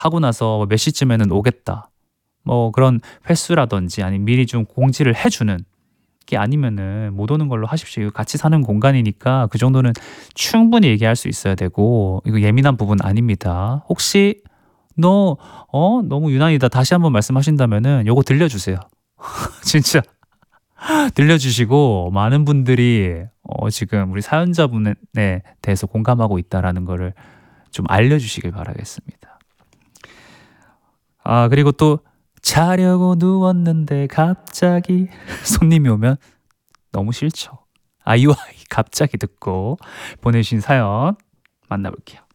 하고 나서 몇 시쯤에는 오겠다. 뭐 그런 횟수라든지 아니면 미리 좀 공지를 해주는 게 아니면은 못 오는 걸로 하십시오. 이거 같이 사는 공간이니까 그 정도는 충분히 얘기할 수 있어야 되고 이거 예민한 부분 아닙니다. 혹시 너 너무 유난이다 다시 한번 말씀하신다면은 요거 들려주세요. 진짜 들려주시고 많은 분들이 지금 우리 사연자분에 대해서 공감하고 있다라는 거를 좀 알려주시길 바라겠습니다. 아 그리고 또 자려고 누웠는데 갑자기 손님이 오면 너무 싫죠. 아이오아이 갑자기 듣고 보내신 사연 만나볼게요.